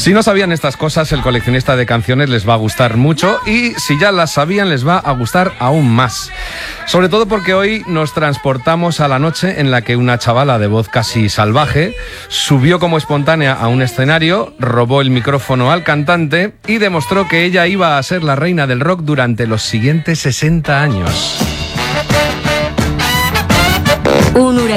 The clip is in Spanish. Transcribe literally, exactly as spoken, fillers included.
Si no sabían estas cosas, el coleccionista de canciones les va a gustar mucho, y si ya las sabían, les va a gustar aún más. Sobre todo porque hoy nos transportamos a la noche en la que una chavala de voz casi salvaje subió como espontánea a un escenario, robó el micrófono al cantante y demostró que ella iba a ser la reina del rock durante los siguientes sesenta años. Un